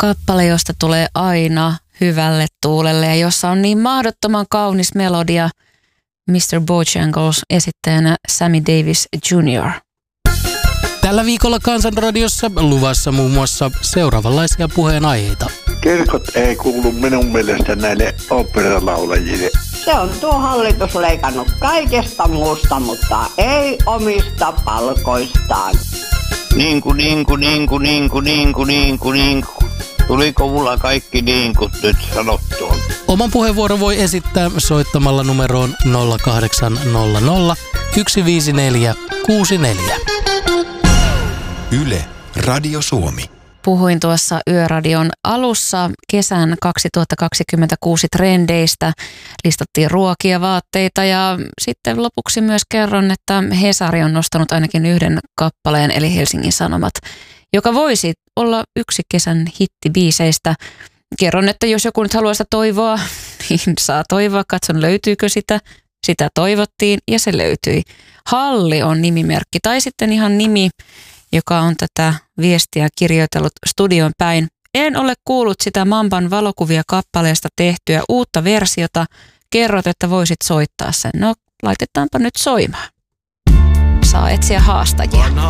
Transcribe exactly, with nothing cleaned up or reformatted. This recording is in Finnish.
Kappale, josta tulee aina hyvälle tuulelle ja jossa on niin mahdottoman kaunis melodia. mister Bojangles esittäjänä Sammy Davis junior Tällä viikolla Kansanradiossa luvassa muun muassa seuraavanlaisia puheenaiheita. Kirkot ei kuulu minun mielestä näille oopperalaulajille. Se on tuo hallitus leikannut kaikesta muusta, mutta ei omista palkoistaan. Niinku, niinku, niinku, niinku, niinku, niinku, niinku. Tuliko mulla kaikki niinkut nyt sanottua? Oman puheenvuoron voi esittää soittamalla numeroon nolla kahdeksan nolla nolla yksi viisi neljä kuusi neljä. Yle, Radio Suomi. Puhuin tuossa Yöradion alussa kesän kaksituhattakaksikymmentäkuusi trendeistä. Listattiin ruokia, vaatteita ja sitten lopuksi myös kerron, että Hesari on nostanut ainakin yhden kappaleen eli Helsingin Sanomat, joka voisi olla yksi kesän hittibiiseistä. Kerron, että jos joku nyt haluaa sitä toivoa, niin saa toivoa. Katson, löytyykö sitä. Sitä toivottiin ja se löytyi. Halli on nimimerkki tai sitten ihan nimi, joka on tätä viestiä kirjoitellut studion päin. En ole kuullut sitä Mamban valokuvia kappaleesta tehtyä uutta versiota. Kerrot, että voisit soittaa sen. No, laitetaanpa nyt soimaan. Saa etsiä haastajia.